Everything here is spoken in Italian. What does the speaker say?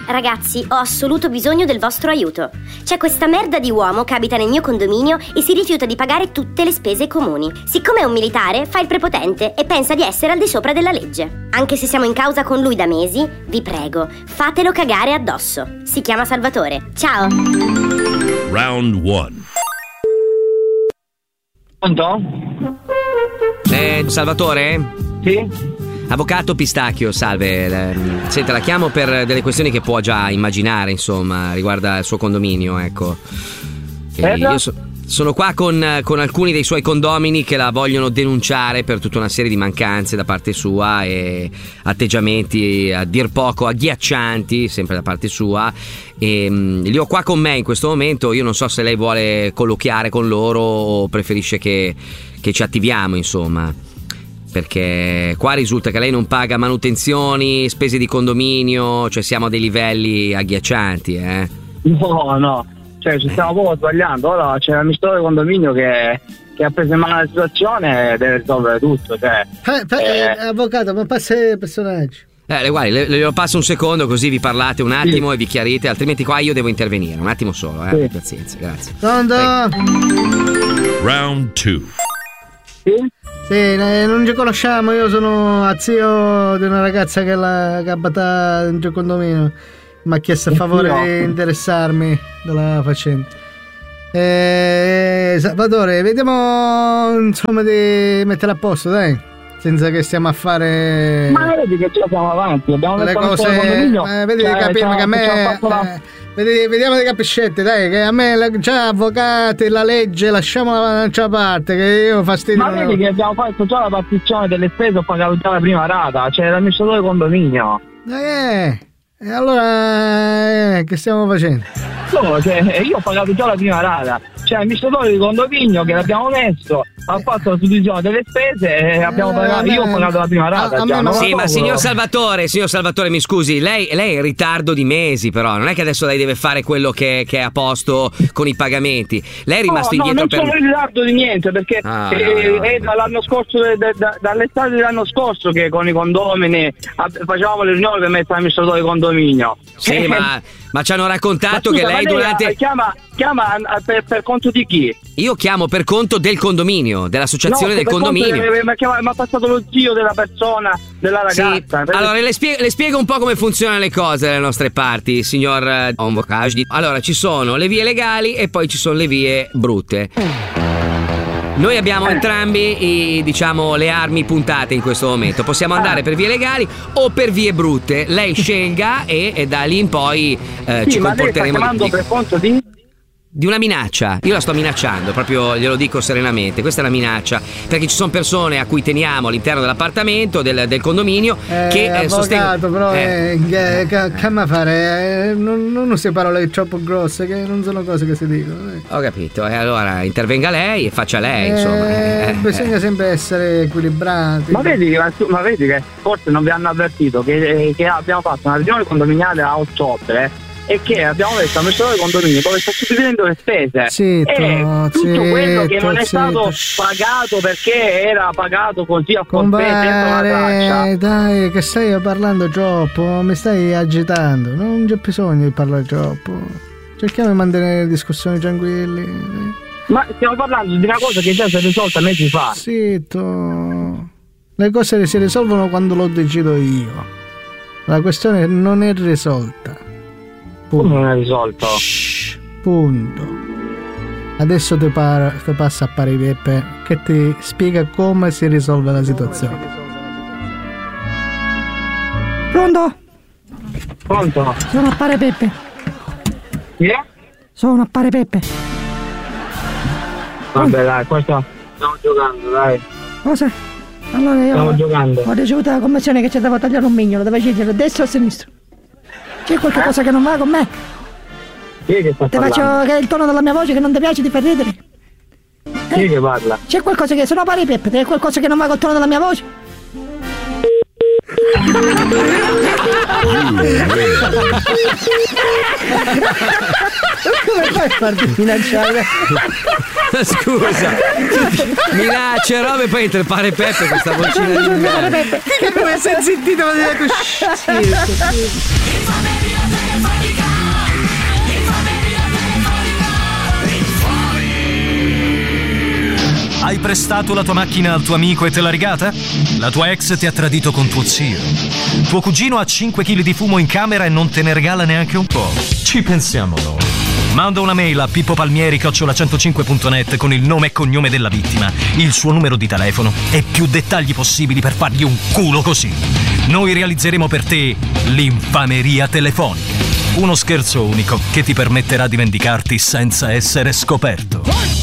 Ragazzi, ho assoluto bisogno del vostro aiuto. C'è questa merda di uomo che abita nel mio condominio e si rifiuta di pagare tutte le spese comuni. Siccome è un militare, fa il prepotente e pensa di essere al di sopra della legge. Anche se siamo in causa con lui da mesi, vi prego, fatelo cagare addosso. Si chiama Salvatore. Ciao. Round 1. Pronto? Salvatore? Sì? Avvocato Pistacchio, salve. Senta, la chiamo per delle questioni che può già immaginare, insomma, riguarda il suo condominio, ecco. Io sono qua con alcuni dei suoi condomini che la vogliono denunciare per tutta una serie di mancanze da parte sua e atteggiamenti a dir poco agghiaccianti, sempre da parte sua. E li ho qua con me in questo momento. Io non so se lei vuole colloquiare con loro o preferisce che ci attiviamo, insomma. Perché qua risulta che lei non paga manutenzioni, spese di condominio, cioè siamo a dei livelli agghiaccianti, No, cioè ci stiamo proprio sbagliando. Ora c'è l'amministratore del condominio che ha preso in mano la situazione e deve risolvere tutto, cioè. Avvocato, ma passa i personaggi. Guardi, le passo un secondo così vi parlate un attimo, sì, e vi chiarite, altrimenti qua io devo intervenire. Un attimo solo, sì. Pazienza, grazie. Pronto? Round 2. Sì? Sì, non ci conosciamo, io sono zio di una ragazza che abita in quel condominio. Mi ha chiesto il favore di interessarmi della faccenda. Salvatore, vediamo insomma di mettere a posto, dai. Senza che stiamo a fare. Ma vedi che ci siamo avanti, abbiamo le cose. Vedi di capire che a me. Vediamo dei capiscetti, dai, che a me già avvocati, la legge, lasciamola da parte, che io fastidio. Ma vedi che abbiamo fatto già la partizione delle spese, ho pagato già la prima rata, cioè l'amministratore del condominio. E allora che stiamo facendo? No, cioè, io ho pagato già la prima rata, cioè l'amministratore del condominio che l'abbiamo messo ha fatto la suddivisione delle spese e abbiamo pagato, io ho pagato la prima rata già, sì, ma signor Salvatore, mi scusi, lei è in ritardo di mesi, però non è che adesso lei deve fare quello che è a posto con i pagamenti. Lei è rimasto indietro non sono in ritardo di niente, perché è dall'anno scorso, dall'estate dell'anno scorso che con i condomini facevamo le riunioni per mettere l'amministratore del condominio. Sì, ma ci hanno raccontato che lei durante. Chiama per conto di chi? Io chiamo per conto del condominio, dell'associazione del condominio. Mi ha passato lo zio della persona, della ragazza. Sì. Allora le spiego un po' come funzionano le cose dalle nostre parti, signor Onvocage. Allora ci sono le vie legali e poi ci sono le vie brutte. Noi abbiamo entrambi le armi puntate in questo momento. Possiamo andare per vie legali o per vie brutte. Lei scelga e da lì in poi ci comporteremo. Ma lei sta chiamando per conto di una minaccia. Io la sto minacciando, proprio glielo dico serenamente. Questa è una minaccia, perché ci sono persone a cui teniamo all'interno dell'appartamento, del condominio, che sostengono. Però che ma fare? Non si parole troppo grosse, che non sono cose che si dicono. Ho capito, allora intervenga lei e faccia lei, insomma. Bisogna sempre essere equilibrati. Ma vedi che forse non vi hanno avvertito che abbiamo fatto una riunione condominiale a ottobre e che abbiamo messo all'amministratore del condominio dove sta suddividendo le spese tutto quello che non è stato pagato, perché era pagato così a forfè. Dai, che stai parlando troppo, mi stai agitando, non c'è bisogno di parlare troppo, cerchiamo di mantenere discussioni tranquilli. Ma stiamo parlando di una cosa che già si è risolta mesi fa. Zitto, le cose si risolvono quando lo decido io, la questione non è risolta. Come non è risolto? Punto. Adesso ti passa a Pari Peppe che ti spiega come si risolve la situazione. Pronto? Pronto? Sono a Pari Peppe. Yeah? Sono a Pari Peppe. Vabbè dai, questo stiamo giocando, dai. Cosa? Allora io stiamo giocando. Ho ricevuto la commissione che ci devo tagliare un mignolo, dove scegliere a destra o a sinistra? C'è qualche cosa che non va con me? Chi è che sta parlando? Ti faccio che è il tono della mia voce che non ti piace, ti fa ridere? Chi è che parla? C'è qualcosa che sono Pari Peppe, c'è qualcosa che non va col tono della mia voce? Come fai a farti minacciare? Scusa, minacce, robe, poi te pare Peppe questa vocina di merda. Che come sei zittito, ma devi Hai prestato la tua macchina al tuo amico e te l'ha rigata? La tua ex ti ha tradito con tuo zio. Tuo cugino ha 5 kg di fumo in camera e non te ne regala neanche un po'. Ci pensiamo noi. Manda una mail a pippopalmieri@105.net con il nome e cognome della vittima, il suo numero di telefono e più dettagli possibili per fargli un culo così. Noi realizzeremo per te l'infameria telefonica. Uno scherzo unico che ti permetterà di vendicarti senza essere scoperto.